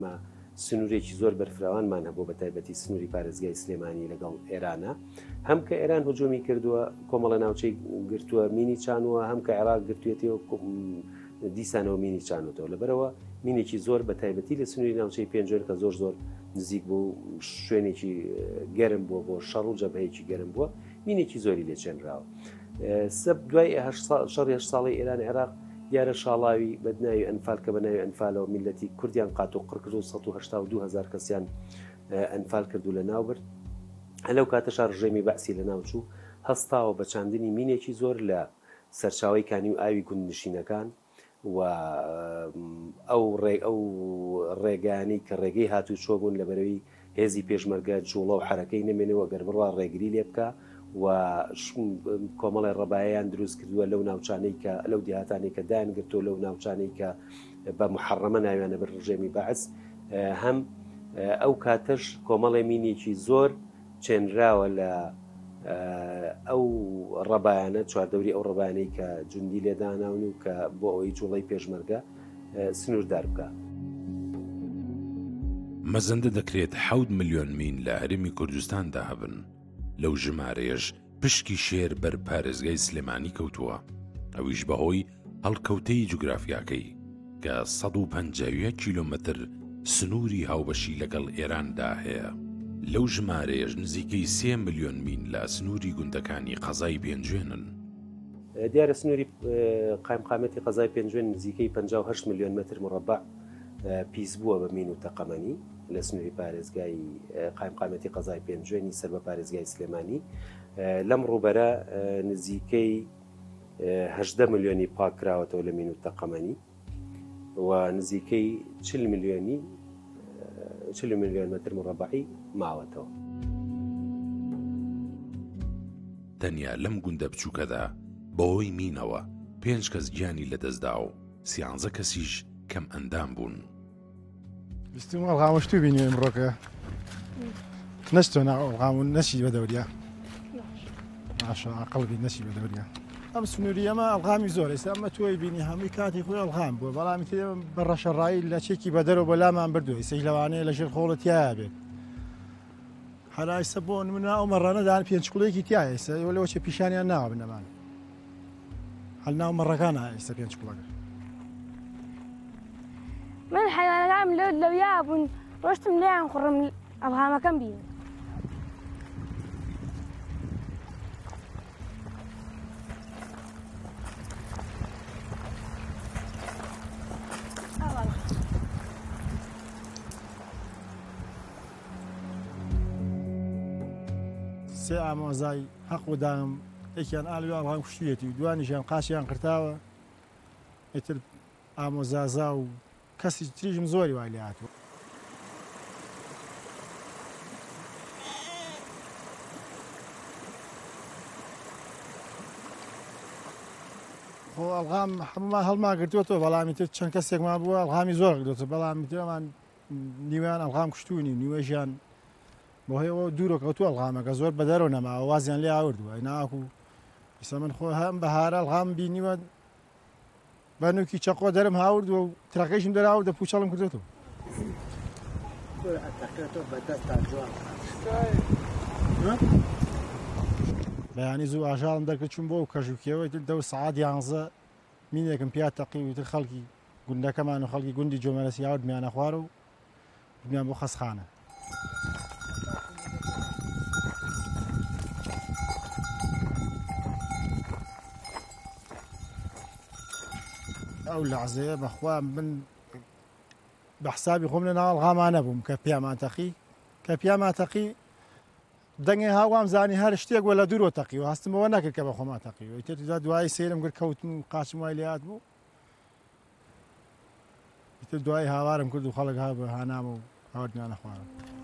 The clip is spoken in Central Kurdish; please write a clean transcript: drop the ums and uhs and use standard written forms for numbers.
سنوورێکی زۆر بەرفراوانمان هەبوو بە تایبەتی سنووری پارێزگای سلێمانی لەگەڵ ئێرانە هەم کە ئێران هجومی کردووە کۆمەڵە ناوچەی گرتووە مینی چانووە هەم کە عێراق گرتوێتەوە دیسانەوە مینی چانوتەوە لەبەرەوە مینێکی زۆر بە تایبەتی لە سنووری ناوچەی پێنجۆر کە زۆر نزیک بوو شوێنێکی گەرم بووە بۆ شەڕ و جەبهەیەکی گەرم بووە مینێکی زۆری لێچێنراوە سەب دوای شەڕی 8 ساڵی ئێران عێراق دیارە شاڵاوی بەدناوی ئەنفال کە بەناوی ئەنفالەوە میلەتی کوردیان قات و قڕکرد و 1970,000 کەسیان ئەنفال کردو لە ناوبرد لەو کاتەشا ڕژێمی بەعسی لە ناوچوو هەستاوە بە چاندنی مینێکی زۆر لە سەرچاوی کانی و ئاوی گوندنشینەکان و ئەو ڕێگانی کە ڕێگەی هاتوو چۆبوون لە بەرەوەی هێزی پێشمەرگە جوڵە و حرەکەی نەمێنەوە گەر بڕوا ڕێگری لێ بکە و کۆمەڵی ڕەبایان دروست کردووە لەو ناوچانەی کە لەو دیهاتانی کە دایانگرتۆ لەو ناوچانەی کە بە محەڕەمە ناویانە بەر ڕژێمی بەعس هەم ئەو کاتەش کۆمەڵی مینێکی زۆر چێنراوە لە ئەو ڕەبایانە چواردەوری ئەو ڕەبانەی کە جوندی لێداناون و کە بۆ ئەوەی جوڵەی پێشمەرگە سنووردار بکە. مەزەندە دەکرێت 7 ملیۆن مین لە هەرێمی کوردستاندا هەبن. لەو ژمارەیەش پشکی شێر بەر پارێزگای سلێمانی کەوتووە ئەویش بەهۆی هەڵکەوتەی جوگرافیاکەی کە 150 کیلۆمەتر سنووری هاوبەشی لەگەڵ ئێراندا هەیە. لەو ژمارەیەش نزیکەی 3 ملیۆن مین لە سنووری گوندەکانی قەزای پێنجوێنن. دیارە سنووری قایمقامەتی قەزای پێنجوێن نزیکەی 58 ملیۆن متر مربع پیس بووە بە مین و تەقەمەنی لە سنووری پارێزگای قایمقامەتی قەزای پێنجوێنی سەر بە پارێزگای سلێمانی لەم ڕوبەرە نزیکەی 18 ملیۆنی پاکراوەتەوە لە مین و تەقەمەنی و نزیکەی 40 ملیۆن متر مربعی ماوەتەوە. تەنیا لەم گوندە بچووکەدا بەهۆی مینەوە 5 کەس گیانی لەدەستدا و 13 کەسیش کەم ئەندام بوون. ویستم ئەڵغامشتوو بینی ئەمڕۆکە نەچتۆ ئەڵغام نەچی بە دەوریا عقڵبی نەچی بە دەوریا ئەم سنووری ئەمە ئەڵغامی زۆر ئێستا ئەمە تۆی بینی هەمووی کاتی خۆی ئەڵغام بووە بەڵامی تێ بە ڕەشەڕایی لە چێکی بە دەرەوە بە لامان بردووە ئێستاش لەوانەیە لەژێر خۆڵە تایە بێت هەرا ئێستا بۆ نمونە ئەو مەڕانەدان پێنجکوڵەیەکی تایە ئێستا لەوە چێ پیشانیان ناوە بنەمان هەل ناو مەڕەکانە ئێستا پێنجکوڵەکە من حیوانەکان لەویا بوون ڕۆشتم لێیان خوڕم ئەڵغامەکەم بین. سێ ئامۆزای حەق و دام یەکیان ئالوی ئەڵغام کوشتوویەتی و دوانیشیان قاچیان قرتاوە ئیتر ئامۆزازا و کەسی تریژم زۆری وای لێ هاتووە. خۆ ئەڵغام هەمومان هەڵما گرتووەتەوە بەڵامی تر چەند کەسێکمان بووە ئەڵغامی زۆر گرتووە بەڵامی ترمان نیویان ئەڵغام کوشتوونی نیوەژیان بۆ هەیەەوە دوورۆ کەوتووە ئەڵغامەکە زۆر بەدەرەوە نەماوە وازیان لێ ئاوردووە ناکو ئێستا من خۆ هەم بەهارە ئەڵغام بینیوە بەنووکی چەقۆ دەرم هاوردووە و تراکەیشم دەراوردە پوچەڵم کردێتەوە بەیانی زوو ئاژاڵم دەکرد چوون بۆ و کەژوکیەوەی دە سعات 11 مینێکم پیا تەقی تر خەڵکی گوندەکەمان و خەڵکی گوندی جۆمەرەسی یاوردمیانە خوارە و بمیان بۆ خەسخانە. ئەو لەحزەیە بەخوا من بە حسابی خۆم لە ناو ئەڵغامان نەبووم کە پیامان تەقی دەنگی هاوام زانی هەر شتێک وە لە دوورۆ تەقی و هەستمەوە نەکرد کە بە خۆمان تەقیەوە ئیتر دوای سێرم کرد کەوتم و قاچم وای لێ هات بوو ئیتر دوای هاوارم کرد و خەڵک ها بە هانامە و هاوردمیانە خوارە.